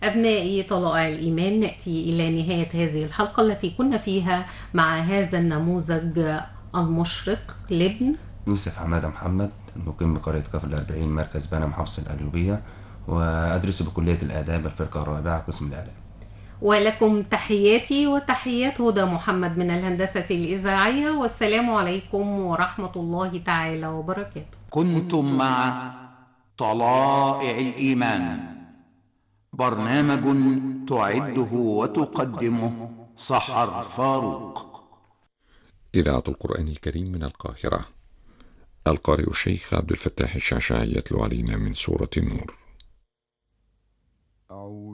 أبنائي طلائع الإيمان، نأتي إلى نهاية هذه الحلقة التي كنا فيها مع هذا النموذج المشرق لابن يوسف حمادة محمد، مقيم بقرية كفر الأربعين، مركز بنا، محافظة القليوبية، وأدرس بكلية الآداب الفرقة الرابعة قسم الإعلام. ولكم تحياتي وتحيات هدى محمد من الهندسة الإذاعية، والسلام عليكم ورحمة الله تعالى وبركاته. كنتم مع طلائع الإيمان، برنامج تعده وتقدمه سحر فاروق. إذاعة القرآن الكريم من القاهرة. القارئ الشيخ عبد الفتاح الشعشاعي يتلو علينا من سورة النور.